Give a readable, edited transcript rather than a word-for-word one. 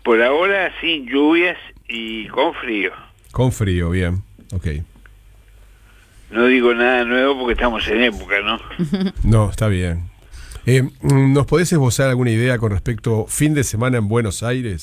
Por ahora sin lluvias y con frío. Con frío, bien. Ok. No digo nada nuevo porque estamos en época, ¿no? No, está bien. ¿Nos podés esbozar alguna idea con respecto fin de semana en Buenos Aires?